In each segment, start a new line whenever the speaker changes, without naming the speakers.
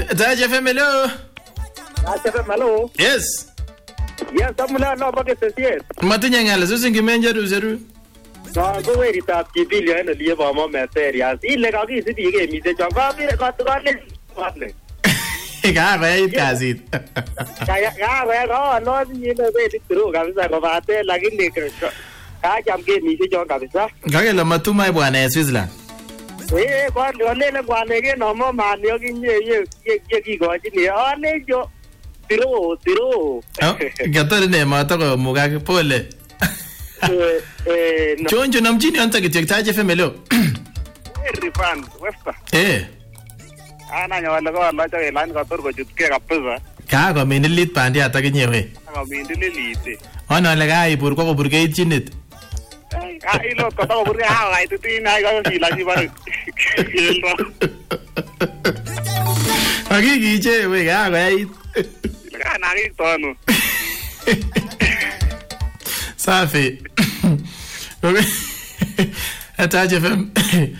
Taach FM, hello.
Hello.
Yes.
Yes, amuna no baketesiet.
Matinye ng'al susin kimenjeru seru.
No, go weritap chibilia en olie bomo materials. Ile kakisiti kemise chon kabire kotukane.
Kakoyait kasit.
Kakoyait no nyine wedi turu kabisa kobate lakini kacham kemise chon kabisa.
Kakele matumai bwana Switzerland.
Kolele bwana kenomo mani okinye ye kikochini. Ole jo tiro.
Katore ne matoko mugak pole. Chonjo namchini anta kityek Taach FM leo.
Refund Westa. Ana nyawale ko alacha kelan kator kochutke kabisa.
Kakominilit bandiat akinye we.
Kakominilit.
Ono le kaibur koburkeit chinit.
Ilo kotoburke kaititin ay kakilach bare.
Akikiche we kakoyait.
Nakitono.
Safi. Taach FM.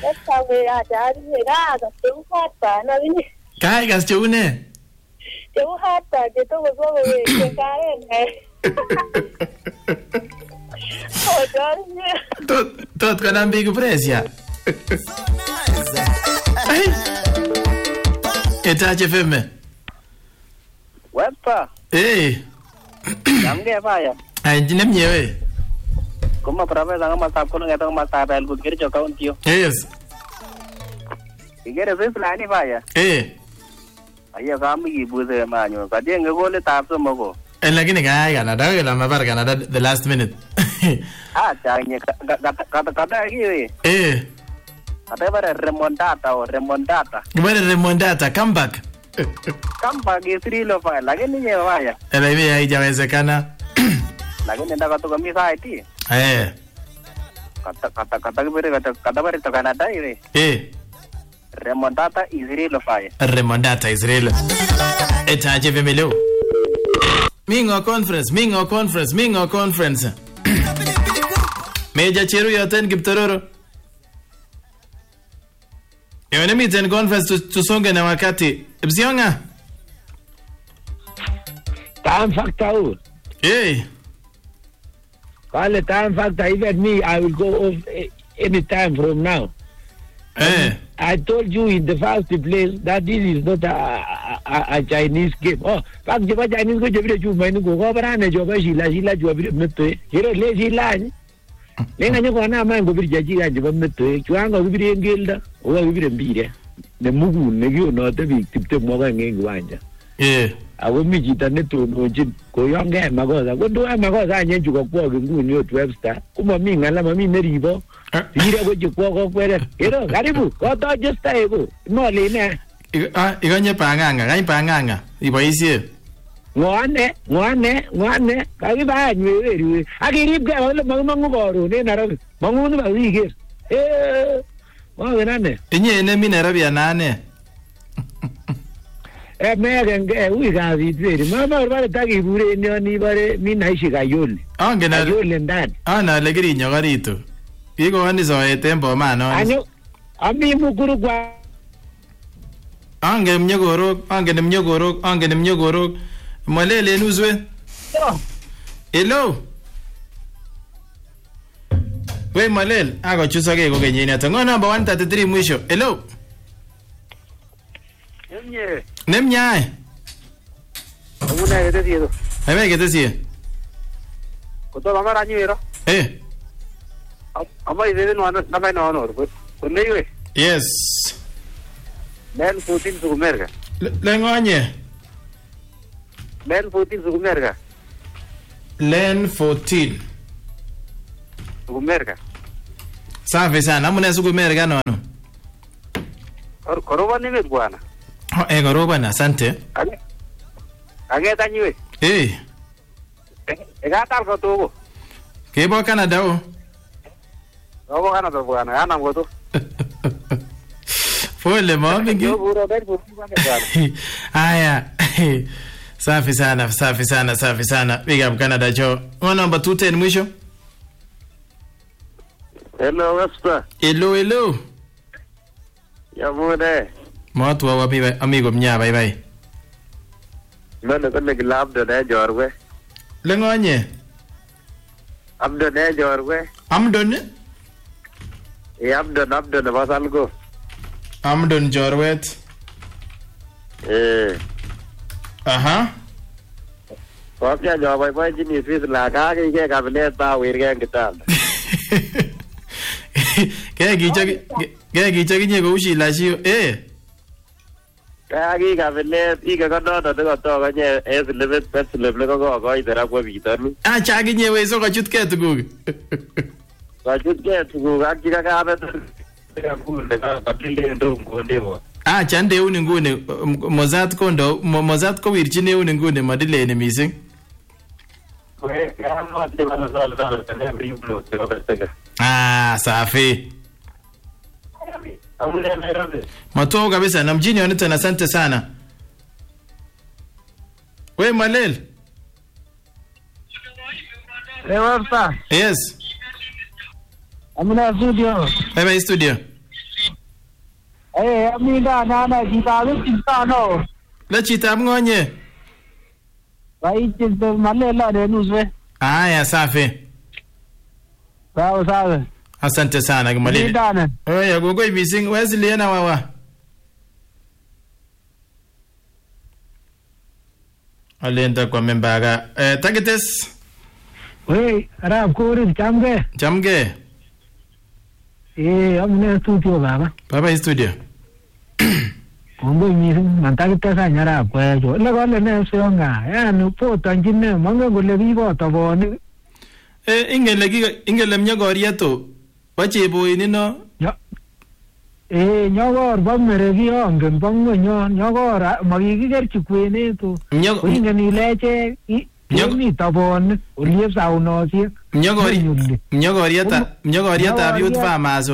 Kai kas cheu ne?
Cheu hata ke to go we karen
Tot kanam big presya. Taach FM.
Westa. Namge faya.
Ai jinem nyewe.
Kuma profesa ngama tapkono ngata ngama tapel ku kirjo county.
Yes.
Igere Switzerland faya. Aya kami ibuze manyo. Kadenge gole tapso mogo.
Lakini kaya Canada kila mapar Canada the last minute.
Chanye kata hivi. Kata bara remontata.
Bara remontata comeback.
Comeback is real fire. Lakini nyewe faya.
Hivi haijawezekana.
Lakini ndaka to kamisa IT. Kata bara to Canada hivi. Remontata is real fire.
Remontata is real. Taach FM leo. Mingo conference. Meja cheru yoten Kiptororo. Yone miten conference tusonge na wakati. Bzionga.
Time factor. Kale time factor, even me, I will go off any time from now. I told you in the first place that this is not a Chinese game. Oh, pak jaba Chinese ko jabire chu mainu ko barane jaba shila jabire mette. Hero le shila ni. Lenga nyoko na mango bir jaji ga jaba mette. Chuanga bibire ngilda, o bibire mbire. Ne mugu ne gyo no te bi tipte mo ga ngengi wanja. Awo mi jita ne to no jin ko yonge magoza. Ko do magoza anye chu ko ko nguni o 12 star. Kuma mi ngala mami ne ribo. Tira ko jukwa ko kwere. Ero karibu ko to just ego. No le ne.
Iganye panganga. Iboisie.
Ngwane. Kagi ba nywe. Akirib ga wala mangu goro ne narabi. Mangu ne ba wige. Wa nane.
Inye ne mi narabi anane.
Mege ui ga videre. Mama bare tagi bure ni bare mi naishi ga yole.
Angena.
Yole ndani.
Ana legiri nyogarito. Iko wani zoe tempo mano.
Anyo ami mukuru kwa
Ange mnyogorok. Malele nuzwe. Hello. We malel. Ako chusage ko kenyini. Tango number 133 mwisho. Hello. Nemnyae.
Una getesido.
Ebe getesie.
Kutoka mara nyiro. Ama idene no no. Kuneiwe.
Yes.
Len Putin sukumerga.
Lengonye.
Len Putin sukumerga.
Len 14.
Sukumerga.
Safi sana. Mune sukumerga nono.
Koroba niwe bwana.
Koroba na asante.
Ageta nywe. Egata ko togo.
Kebo Canada o.
Robo Canada bwana. Ana ngoto.
Pole mami. Aya. Safi sana. Big up Canada Joe. Number 210 mwisho.
Hello Westa.
Hello.
Ya mude.
Matwa ami komnya bye.
None ko nekile Abdon Jorwe.
Lengonye.
Abdon Jorwe.
Amdon?
Abdon nebo Salgo.
Amdon Jorwet. Aha.
Kopya joboiboenjini Switzerland kakike kabilet bawirke eng kitanda.
Kaya kichokinye kou Shilashio.
Kaki kabilet ike konoto nekotokonye en silimit silim nekokokoite ra kwa bitoni.
Chakinye wei so kochutkei tuguk.
Kochutkei tuguk ak chikakabet kotilien tum kondewo.
Chande eun inguni Mozart kowirchin eun inguni madileni mising. Safi. Matoa kabisa na mjini wanita na sante sana. We Malel.
Ewarta.
Yes.
Amina studio.
Bye studio.
Amina nana jitalu no.
La chitab ngonye.
Bai chitab Malela de nuswe.
Ya safi.
Sawa.
Asante sana Malel. Oya gogo missing Wesley na wawa. Alenda kwa membaga. Tagetes.
Wey, arab kuri chamge. Amne studio baba.
Baba studio.
Kongo missing mantagetes anyara kwa jo. La gole ne songa. Nu po tanjine manga gole bibo taboni.
Ingele mnyagorieto. Wache boy nino.
Nyogor bammeregi ongen bango nyogor magigerchi kwenetu. Ingen ileche ni tabon uliep saunosie.
Mnyagorieta youth farmers.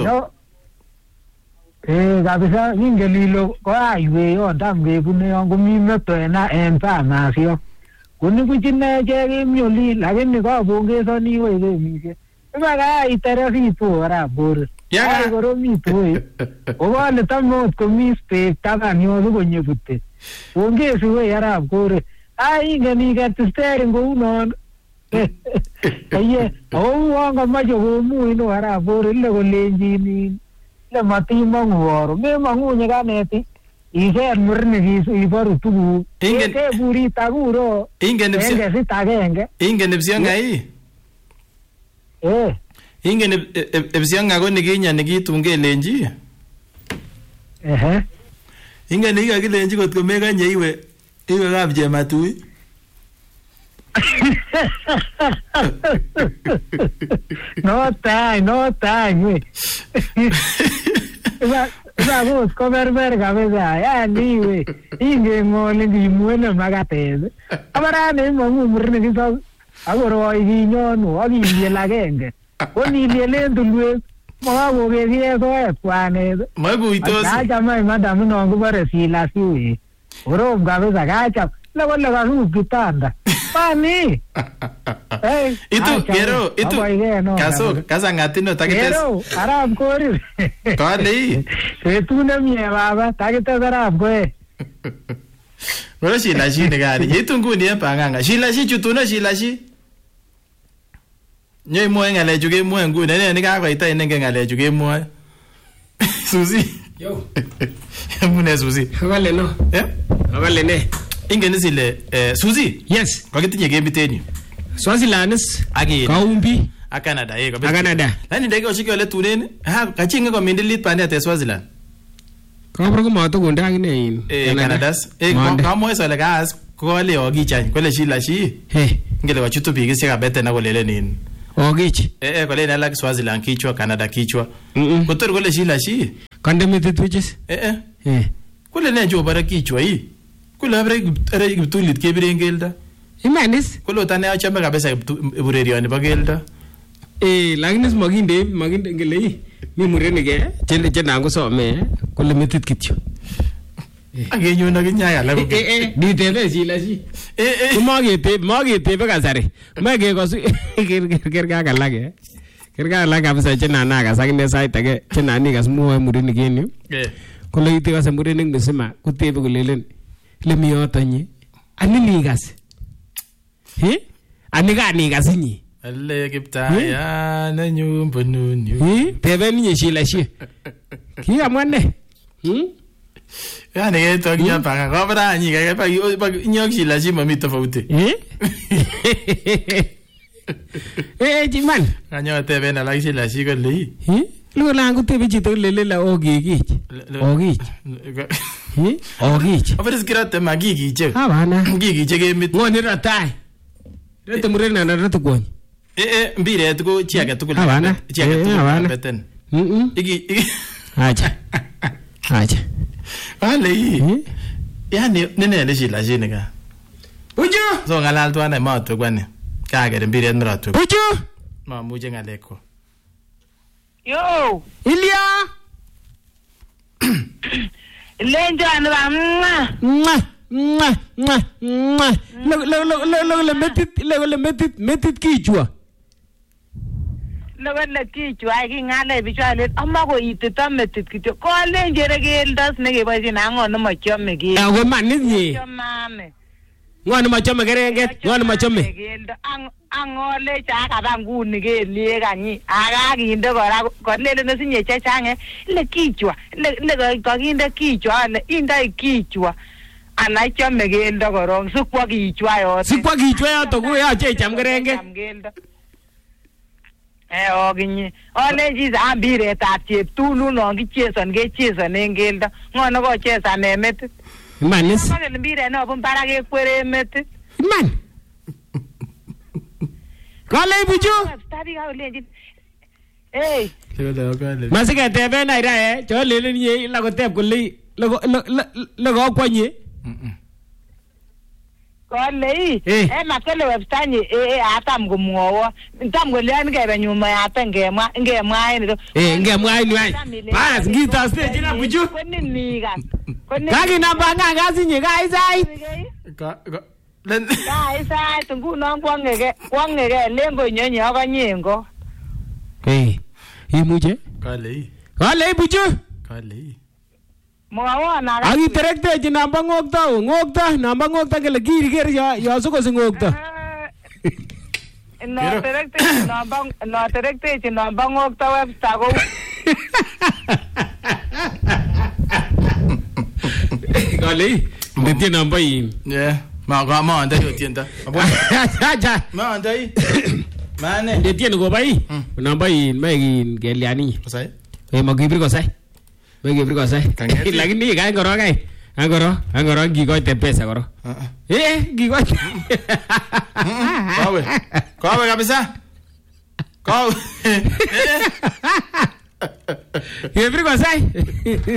Kabisa ingelilo ko aiwe on tamgebune on komimeto en farmers yo. Kuni kuchine che myoli lakini ko bongesoni we kemise. Ibaga iteresitu arabur. Ya goromitu. Obale tamot komiste tabanyo konyebute. Bongesi we arab gore. Ingeni gatstering go non. Aye, wanga majo gomu ino arabur ile golenjini. Le matima ngoro. Me mangu nyeganeti. Ige murne ibaru tugu. Ke buri taguro.
Ingen ngai. Ingen ebsianga ko nikinya nikitunge lenji. Ingen nikakilenji kot ko mekanye iwe kap Chematui.
No time. Vamos comer cabeza, ya niwe. Ingen ngoli di muene magatez. Abarane mongu murne kiso. Agoro iginyonu, agi lagenge. Oni lielendo lwe. Mago ge so kwane.
Maguitos.
Acha mai madam no ngubare Shilashio. Oro cabeza gacha. La bola garu kitanda. Pani.
Itu kaso ngatino tagites.
Pero arab kori.
Kali.
Tu na mie baba, tagites arab kwe.
Wala Shilashi ne gari. Yitu nguni hapa nganga. Shilashi chutuna Shilashi. Nyoi moe ngale juge moe nguni. Nene nika kwa ita inenge ngale juge moe. Susi.
Yo.
Mune Susi.
Wale no. Wale ne.
Ingeni sile Susi.
Yes.
Kwa kitinye kebitenyu.
Swazilandis.
Agi.
Kaumbi.
Canada.
Canada.
Lani ndege oshike ole tunen. Kachinga kwa mindilit pande ate Swaziland.
Kabra ko mato gonda ngine in.
Canadas. Kamo eso le gas ko le ogichany. Ko le Shilashi. Ngele wachutu bigi sika bete na kolele nini.
Ogich.
Ko le na like Swaziland kichwa, Canada kichwa. Ko tor ko le Shilashi.
Condemned witches.
Kule ne jo bara kichwa hii. Kule abre gitulit kebire ngelda.
Imanis.
Kule tane achame kabisa burerioni ba gelda.
Lakini maginde ngele hii. Mi murene ke chena ngo some kole metit kityo.
Agenyo na ginyaya la ko.
Ditebe Shilashi. Magetebe kasari. Mage ko kerga kalage. Kerga la kabisa chena na kasakine sait age chena ni kas muwe murene kenyu. kole ite kase murenik misima kutebe kolelen le mi yotonyi anini ikas ani kanikas inyi
alle kiptaya nenyu bununyu
teben inyi shilashe kikamwa ne
yani ketok nyapanga kobra anyi kapa nyok shilashe mami tofauti
jiman
kanyo teben alak shilashe kole
luego la kutebe chito lele la ogigich
Operis kirate magigiche.
Abana.
Gigiche kemit.
Ngoni ratai. Rete murena na rete kwony.
Mbiret ko chi age tugul.
Abana.
Chi age tugul beten. Iki.
Acha.
Ale. Yani nene le shila jinega.
Uju.
So ngalal twana ma to kwane. Kaage mbiret mratu.
Uju.
Ma muje ngaleko.
Yo.
Ilya.
Lenjo anwa
le metit kichwa
le kichwa ki ngale bichwale amako itita metit kityo ko lenjere geldas nekeboisien angon nemachome ki
ako manit nyi
chomame
ngwan machome kerenget ngwan machome
geldo angole chakaba nguni keliek anyi akakinde kora kolele nesinye chechange le kichwa le kakinde kichwa le indai kichwa ana chome geldo korong sikwa kichwa yoto
koyoche icham kerenget
oginye oleji za mbiretab cheptulu non kechesonen geldo ngono kochesanen metit
imanis
makele mbiret nobo mbarak kekwere metit
iman kale buju
tabi ka olenji hey
masiketeben aira cholelen ye la koteb kole le kokwanye
kole makele webstanyi atam kumwowo tam kolean kebe nyuma yate ngemwa ini
bas ngita stage na buju
koninikas
kaki namba ngasinye kaisai
kaisai ngunon kwongeke lengo nyonyi akonyengo
imuche kale buju
mwawon
akiterektechi namba ng'okto kele kiriker yo sikosi ng'okto
noterektechi namba ng'okto websta kou
kale ndetie namba yin
ma anda yo tienda
acha
ma anda yi mane
ndetie ngo bai namba yin megin keliani
sai
magibir ko sai lakini kai ngoro kai angoro ngikoite pesa koro ngikoite
kawe kabisa kawe
ngibir ko sai